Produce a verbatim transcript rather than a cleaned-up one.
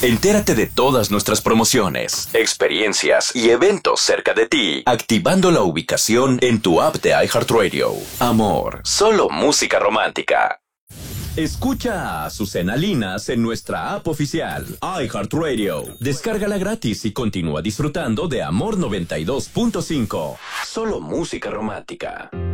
Entérate de todas nuestras promociones, experiencias y eventos cerca de ti, activando la ubicación en tu app de iHeartRadio. Amor, solo música romántica. Escucha a Azucena Linas en nuestra app oficial, iHeartRadio. Descárgala gratis y continúa disfrutando de Amor noventa y dos punto cinco. Solo música romántica.